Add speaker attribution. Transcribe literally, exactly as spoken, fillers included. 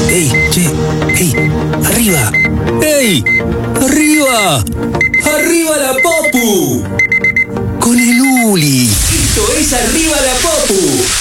Speaker 1: ¡Ey, che! ¡Ey! ¡Arriba! ¡Ey! ¡Arriba! ¡Arriba la Popu! Con el Uli. Esto es Arriba la Popu.